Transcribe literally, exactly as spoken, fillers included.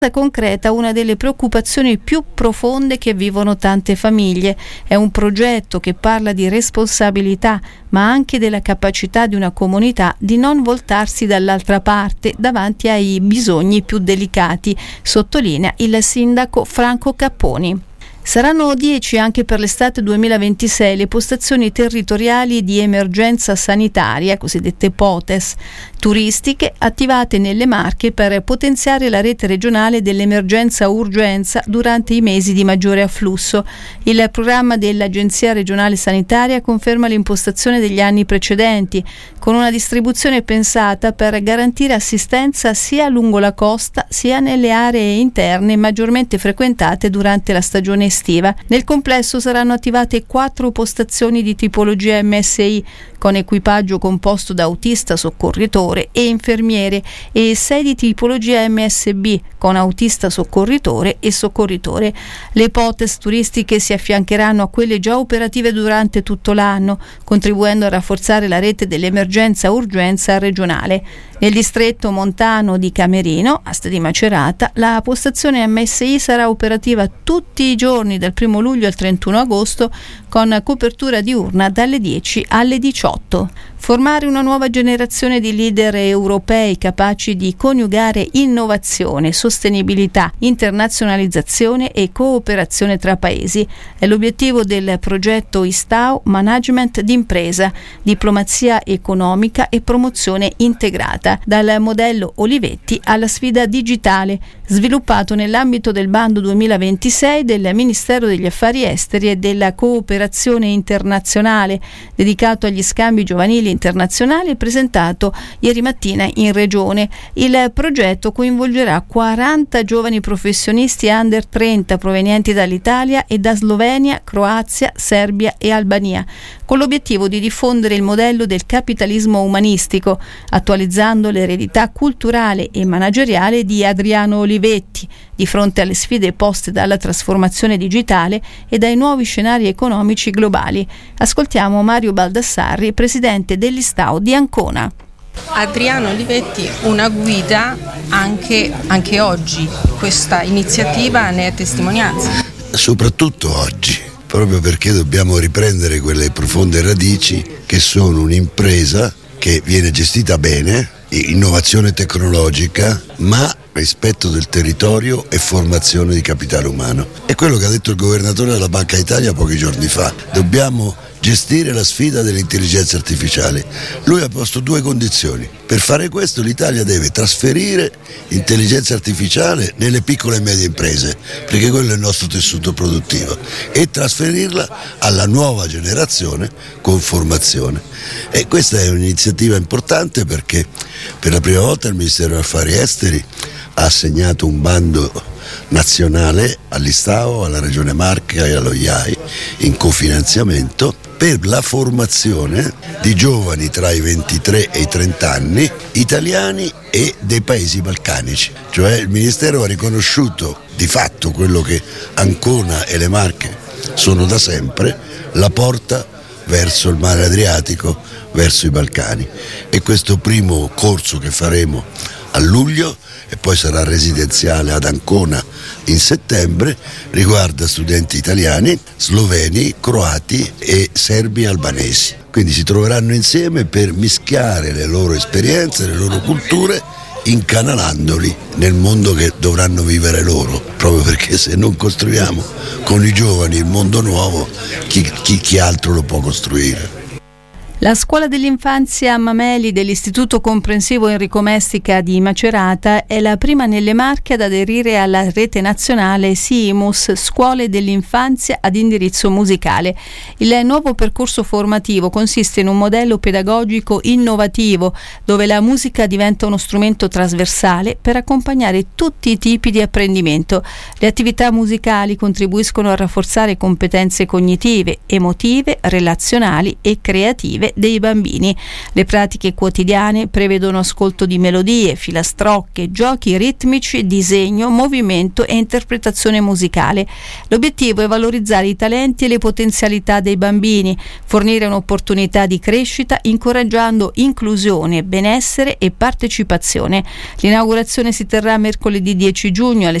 concreta una delle preoccupazioni più profonde che vivono tante famiglie. È un progetto che parla di responsabilità, ma anche della capacità di una comunità di non voltarsi dall'altra parte davanti ai bisogni più delicati, sottolinea il sindaco Franco Capponi. Saranno dieci anche per l'estate duemilaventisei le postazioni territoriali di emergenza sanitaria, cosiddette POTES, turistiche attivate nelle Marche per potenziare la rete regionale dell'emergenza urgenza durante i mesi di maggiore afflusso. Il programma dell'Agenzia regionale sanitaria conferma l'impostazione degli anni precedenti, con una distribuzione pensata per garantire assistenza sia lungo la costa sia nelle aree interne maggiormente frequentate durante la stagione estiva. Nel complesso saranno attivate quattro postazioni di tipologia M S I con equipaggio composto da autista soccorritore e infermiere e sei di tipologia M S B con autista soccorritore e soccorritore. Le POTES turistiche si affiancheranno a quelle già operative durante tutto l'anno, contribuendo a rafforzare la rete dell'emergenza urgenza regionale. Nel distretto montano di Camerino, Asti di Macerata, la postazione M S I sarà operativa tutti i giorni dal primo luglio al trentuno agosto con copertura diurna dalle dieci alle diciotto. Formare una nuova generazione di leader europei capaci di coniugare innovazione, sostenibilità, internazionalizzazione e cooperazione tra paesi è l'obiettivo del progetto ISTAU Management d'impresa, diplomazia economica e promozione integrata, dal modello Olivetti alla sfida digitale, sviluppato nell'ambito del bando duemilaventisei del Ministero degli Affari Esteri e della Cooperazione Internazionale, dedicato agli scambi giovanili internazionali e presentato ieri mattina in regione. Il progetto coinvolgerà quaranta giovani professionisti under trenta provenienti dall'Italia e da Slovenia, Croazia, Serbia e Albania, con l'obiettivo di diffondere il modello del capitalismo umanistico, attualizzando l'eredità culturale e manageriale di Adriano Olivetti di fronte alle sfide poste dalla trasformazione digitale e dai nuovi scenari economici globali. Ascoltiamo Mario Baldassarri, presidente dell'ISTAU di Ancona. Adriano Olivetti, una guida anche, anche oggi, questa iniziativa ne è testimonianza. Soprattutto oggi, proprio perché dobbiamo riprendere quelle profonde radici che sono un'impresa che viene gestita bene, innovazione tecnologica, ma rispetto del territorio e formazione di capitale umano. È quello che ha detto il governatore della Banca d'Italia pochi giorni fa. Dobbiamo gestire la sfida dell'intelligenza artificiale. Lui ha posto due condizioni. Per fare questo l'Italia deve trasferire intelligenza artificiale nelle piccole e medie imprese, perché quello è il nostro tessuto produttivo, e trasferirla alla nuova generazione con formazione. E questa è un'iniziativa importante perché per la prima volta il Ministero degli Affari Esteri ha assegnato un bando nazionale all'ISTAU, alla Regione Marche e allo I A I in cofinanziamento per la formazione di giovani tra i ventitré e i trenta anni italiani e dei paesi balcanici. Cioè il Ministero ha riconosciuto di fatto quello che Ancona e le Marche sono da sempre, la porta verso il mare Adriatico, verso i Balcani. E questo primo corso che faremo a luglio e poi sarà residenziale ad Ancona in settembre riguarda studenti italiani, sloveni, croati e serbi e albanesi. Quindi si troveranno insieme per mischiare le loro esperienze, le loro culture, incanalandoli nel mondo che dovranno vivere loro, proprio perché se non costruiamo con i giovani il mondo nuovo, chi, chi, chi altro lo può costruire? La scuola dell'infanzia Mameli dell'Istituto Comprensivo Enrico Messica di Macerata è la prima nelle Marche ad aderire alla rete nazionale SIMUS, Scuole dell'Infanzia ad indirizzo musicale. Il nuovo percorso formativo consiste in un modello pedagogico innovativo dove la musica diventa uno strumento trasversale per accompagnare tutti i tipi di apprendimento. Le attività musicali contribuiscono a rafforzare competenze cognitive, emotive, relazionali e creative sensibile dei bambini. Le pratiche quotidiane prevedono ascolto di melodie, filastrocche, giochi ritmici, disegno, movimento e interpretazione musicale. L'obiettivo è valorizzare i talenti e le potenzialità dei bambini, fornire un'opportunità di crescita incoraggiando inclusione, benessere e partecipazione. L'inaugurazione si terrà mercoledì dieci giugno alle